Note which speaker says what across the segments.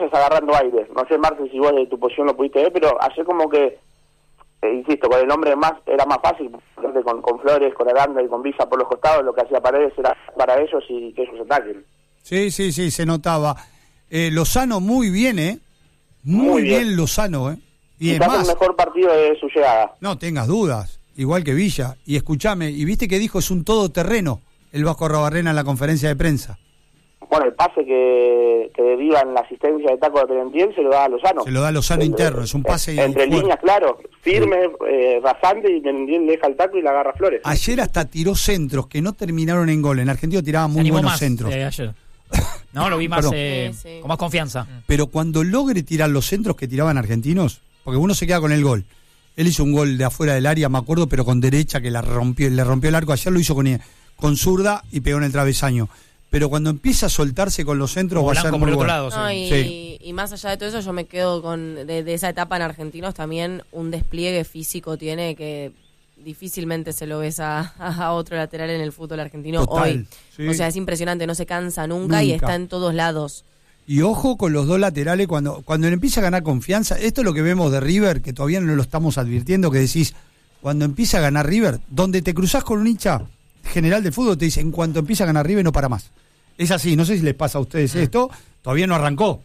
Speaker 1: vayas agarrando aire. No sé, Marce, si vos de tu posición lo pudiste ver, pero ayer como que, insisto, con el hombre más era más fácil, con Flores, con Aranda y con Villa por los costados, lo que hacía Paredes era para ellos y que ellos ataquen.
Speaker 2: Sí, se notaba. Lozano muy bien, Muy bien Lozano, Y es más,
Speaker 1: el mejor partido de su llegada.
Speaker 2: No tengas dudas, igual que Villa. Y escuchame, y viste que dijo, es un todoterreno el Vasco Arruabarrena en la conferencia de prensa.
Speaker 1: Bueno, el pase que deriva en la asistencia de taco de Perentiel se lo da a Lozano.
Speaker 2: Se lo da a Lozano interno, es un pase
Speaker 1: entre
Speaker 2: fuerte.
Speaker 1: Líneas, claro, firme, rasante, y Perentiel deja el taco y la agarra Flores.
Speaker 2: Ayer hasta tiró centros que no terminaron en gol. En Argentina tiraba muy buenos
Speaker 3: más,
Speaker 2: centros.
Speaker 3: Ayer. No, lo vi más con más confianza.
Speaker 2: Pero cuando logre tirar los centros que tiraban argentinos, porque uno se queda con el gol. Él hizo un gol de afuera del área, me acuerdo, pero con derecha, que le rompió el arco. Ayer lo hizo con zurda y pegó en el travesaño. Pero cuando empieza a soltarse con los centros va a ser muy bueno.
Speaker 4: Lado, y más allá de todo eso, yo me quedo con de esa etapa en Argentinos también un despliegue físico tiene que difícilmente se lo ves a otro lateral en el fútbol argentino. Total, hoy. Sí. O sea, es impresionante, no se cansa nunca y está en todos lados.
Speaker 2: Y ojo con los dos laterales cuando él empieza a ganar confianza. Esto es lo que vemos de River, que todavía no lo estamos advirtiendo, que decís, cuando empieza a ganar River, donde te cruzás con un hincha general de fútbol, te dice, en cuanto empieza a ganar River no para más. Es así, no sé si les pasa a ustedes esto, todavía no arrancó.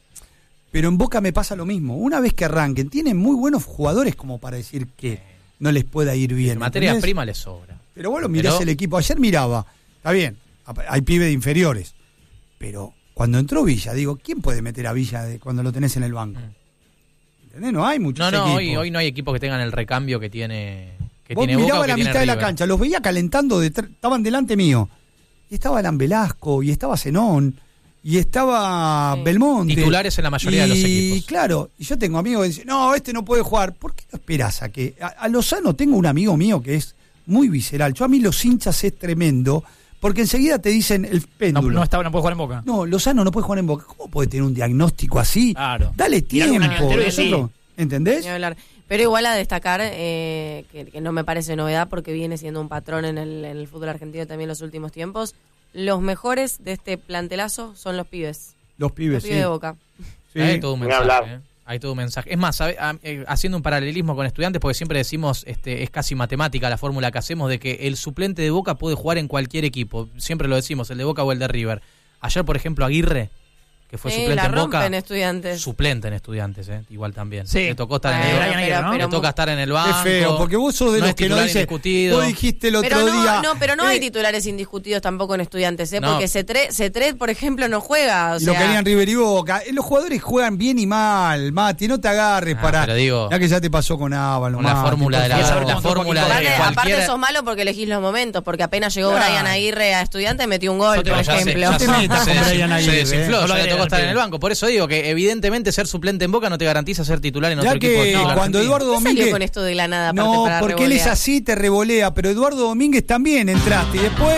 Speaker 2: Pero en Boca me pasa lo mismo. Una vez que arranquen, tienen muy buenos jugadores como para decir que no les pueda ir bien.
Speaker 5: En materia prima les sobra.
Speaker 2: Pero vos lo mirás el equipo. Ayer miraba, está bien, hay pibes de inferiores, pero cuando entró Villa, digo, ¿quién puede meter a Villa cuando lo tenés en el banco? ¿Entendés? No hay muchos equipos.
Speaker 5: Hoy no hay equipos que tengan el recambio que tiene
Speaker 2: vos
Speaker 5: tiene
Speaker 2: miraba
Speaker 5: Boca,
Speaker 2: la mitad de la cancha, los veía calentando, estaban delante mío. Y estaba Alan Velasco, y estaba Zenón, y estaba Belmonte.
Speaker 5: Titulares en la mayoría de los equipos.
Speaker 2: Y claro, y yo tengo amigos que dicen, no, este no puede jugar. ¿Por qué no esperás a que...? A Lozano tengo un amigo mío que es muy visceral. Yo a mí los hinchas es tremendo, porque enseguida te dicen el péndulo.
Speaker 3: No puede jugar en Boca.
Speaker 2: No, Lozano no puede jugar en Boca. ¿Cómo puede tener un diagnóstico así?
Speaker 3: Claro.
Speaker 2: Dale tiempo. ¿Entendés?
Speaker 4: Pero igual a destacar, que no me parece novedad porque viene siendo un patrón en el fútbol argentino también en los últimos tiempos, los mejores de este plantelazo son los pibes.
Speaker 2: Los pibes
Speaker 4: de Boca.
Speaker 5: Sí. Hay todo un mensaje. Hay todo un mensaje. Es más, haciendo un paralelismo con Estudiantes, porque siempre decimos, es casi matemática la fórmula que hacemos de que el suplente de Boca puede jugar en cualquier equipo. Siempre lo decimos, el de Boca o el de River. Ayer, por ejemplo, Aguirre, que fue suplente en Boca.
Speaker 4: En Estudiantes.
Speaker 5: Suplente en Estudiantes, igual también.
Speaker 3: Sí.
Speaker 5: Le tocó estar en el banco. Le toca estar en el banco.
Speaker 2: Qué feo, porque vos sos de los que no dicen. Vos dijiste el otro día.
Speaker 4: Pero no hay titulares indiscutidos tampoco en Estudiantes, porque Cetret, por ejemplo, no juega. O sea,
Speaker 2: lo querían River y Boca. Los jugadores juegan bien y mal, Mati, no te agarres para.
Speaker 5: Pero digo,
Speaker 2: ya que ya te pasó con Ávalo.
Speaker 5: La fórmula de la fórmula de
Speaker 4: aparte sos malo porque elegís los momentos, porque apenas llegó Brian Aguirre a Estudiantes metió un gol, por ejemplo.
Speaker 2: No te metas con Brian Aguirre.
Speaker 5: Se desinfló, le tocó estar en el banco. Por eso digo que evidentemente ser suplente en Boca no te garantiza ser titular en otro equipo.
Speaker 2: No, cuando Eduardo Domínguez
Speaker 4: salió con esto de la nada.
Speaker 2: No,
Speaker 4: para
Speaker 2: porque
Speaker 4: revolear.
Speaker 2: él es así, te revolea, pero Eduardo Domínguez también entraste y después.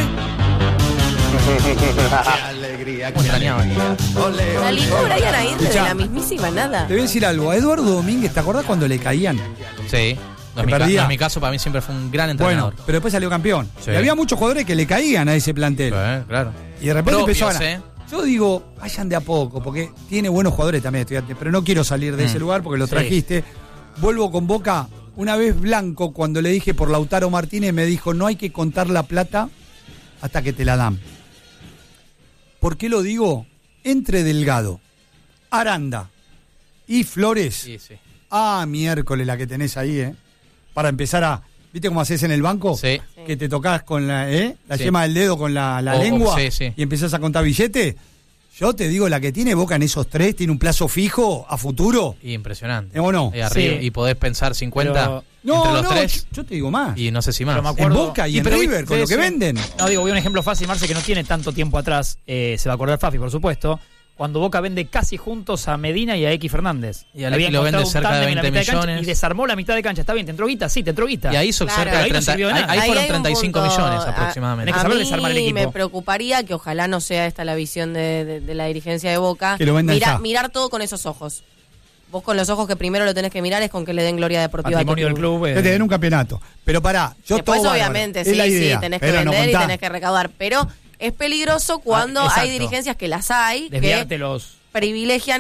Speaker 6: Qué alegría, qué alegría.
Speaker 4: Salí con Brian Aguirre de la mismísima nada.
Speaker 2: Te voy a decir algo, a Eduardo Domínguez, ¿te acordás cuando le caían?
Speaker 5: Sí. En mi caso, para mí siempre fue un gran entrenador.
Speaker 2: Bueno, pero después salió campeón.
Speaker 5: Sí.
Speaker 2: Y había muchos jugadores que le caían a ese plantel.
Speaker 5: Claro.
Speaker 2: Y de repente
Speaker 5: Propios,
Speaker 2: empezó a ganar. Yo digo, vayan de a poco, porque tiene buenos jugadores también Estudiantes, pero no quiero salir de ese lugar porque lo trajiste. Vuelvo con Boca. Una vez Blanco, cuando le dije por Lautaro Martínez, me dijo, no hay que contar la plata hasta que te la dan. ¿Por qué lo digo? Entre Delgado, Aranda y Flores.
Speaker 5: Sí.
Speaker 2: Miércoles la que tenés ahí, para empezar a... ¿Viste cómo haces en el banco?
Speaker 5: Sí.
Speaker 2: Que te tocás con la yema del dedo con la lengua y empezás a contar billetes. Yo te digo, la que tiene Boca en esos tres tiene un plazo fijo a futuro.
Speaker 5: Impresionante.
Speaker 2: ¿O no?
Speaker 5: Y podés pensar 50 entre los tres.
Speaker 2: Yo te digo más.
Speaker 5: Y no sé si más.
Speaker 2: En Boca y en River, con lo que venden.
Speaker 3: No, digo, voy a un ejemplo fácil, Marce, que no tiene tanto tiempo atrás. Se va a acordar Fafi, por supuesto. Cuando Boca vende casi juntos a Medina y a X Fernández.
Speaker 5: Y a X lo vende cerca de 20 millones.
Speaker 3: Y desarmó la mitad de cancha. Está bien, te entró guita, sí, te entró guita.
Speaker 5: Y ahí hizo cerca de 30. Ahí fueron 35 millones aproximadamente.
Speaker 4: A mí me preocuparía, que ojalá no sea esta la visión de la dirigencia de Boca, mirar todo con esos ojos. Vos con los ojos que primero lo tenés que mirar es con que le den gloria deportiva
Speaker 3: Patrimonio
Speaker 4: a tu club.
Speaker 3: del
Speaker 2: club. Que te den un campeonato. Pero pará,
Speaker 4: después obviamente sí, tenés que vender y tenés que recaudar. Pero es peligroso cuando hay dirigencias que las hay, que privilegian